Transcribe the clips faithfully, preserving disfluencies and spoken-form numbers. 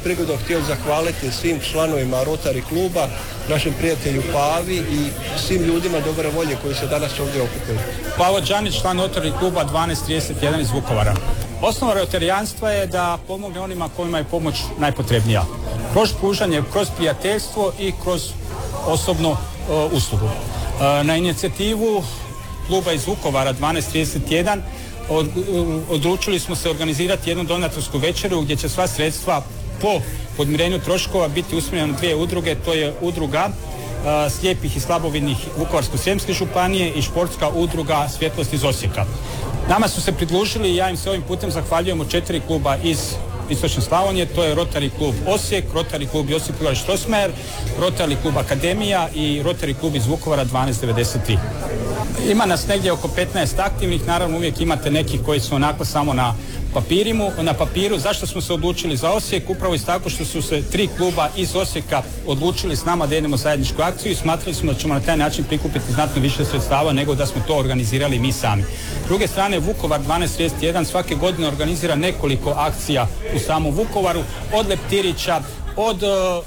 prigodom htio zahvaliti svim članovima Rotary kluba, našem prijatelju Pavi i svim ljudima dobre volje koji se danas ovdje okupili. Pavo Đanić, član Rotary kluba dvanaest trideset jedan iz Vukovara. Osnova rotarijanstva je da pomogne onima kojima je pomoć najpotrebnija. Kroz pružanje, kroz prijateljstvo i kroz osobnu uh, uslugu. Uh, na inicijativu kluba iz Vukovara dvanaest trideset jedan od, uh, odlučili smo se organizirati jednu donatorsku večeru gdje će sva sredstva po podmirenju troškova biti usmjerena na dvije udruge. To je udruga uh, slijepih i slabovidnih Vukovarsko-srijemske županije i športska udruga Svjetlost iz Osijeka. Nama su se pridružili i ja im se ovim putem zahvaljujem od četiri kluba iz Istočne Slavonije, to je Rotary klub Osijek, Rotary klub Josip Juraj Strossmayer, Rotary klub Akademija i Rotary klub iz Vukovara dvanaest devedeset tri. Ima nas negdje oko petnaest aktivnih, naravno uvijek imate neki koji su onako samo na papirimu, na papiru. Zašto smo se odlučili za Osijek? Upravo iz tako što su se tri kluba iz Osijeka odlučili s nama da idemo zajedničku akciju i smatrali smo da ćemo na taj način prikupiti znatno više sredstava nego da smo to organizirali mi sami. S druge strane, Vukovar dvanaest trideset jedan svake godine organizira nekoliko akcija u samom Vukovaru, od leptirića, od,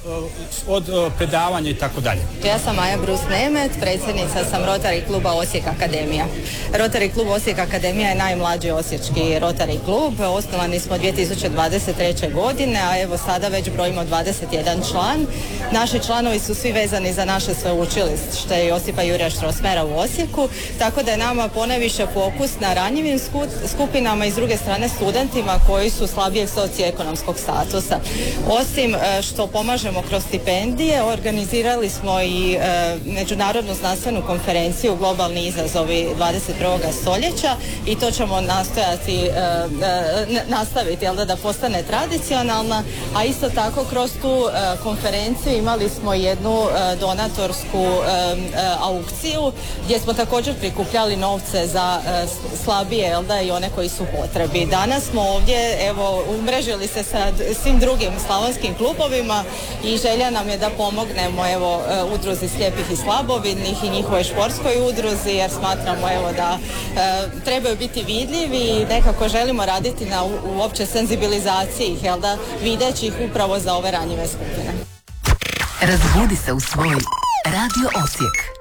od predavanja i tako dalje. Ja sam Maja Brus Nemet, predsjednica sam Rotary kluba Osijek Akademija. Rotary klub Osijek Akademija je najmlađi osječki Rotary klub. Osnovani smo dvije tisuće dvadeset treće godine, a evo sada već brojimo dvadeset jedan član. Naši članovi su svi vezani za naše sveučilište Josipa Juraja Strossmayera u Osijeku, tako da je nama ponajviše fokus na ranjivim skupinama i s druge strane studentima koji su slabijeg socioekonomskog statusa. Osim što pomažemo kroz stipendije, organizirali smo i e, međunarodnu znanstvenu konferenciju Globalni izazovi dvadeset prvog stoljeća i to ćemo nastojati e, e, nastaviti, jel da, da postane tradicionalna, a isto tako kroz tu e, konferenciju imali smo jednu e, donatorsku e, e, aukciju gdje smo također prikupljali novce za e, slabije, jel da, i one koji su potrebi. Danas smo ovdje, evo, umrežili se sa svim drugim slavonskim klubovima i želja nam je da pomognemo, evo, udruzi slijepih i slabovidnih i njihovoj športskoj udruzi, jer smatramo, evo, da e, trebaju biti vidljivi i nekako želimo raditi na uopće senzibilizaciji, jel da, videći ih upravo za ove ranjive skupine. Razbudi se u svoj Radio Osijek.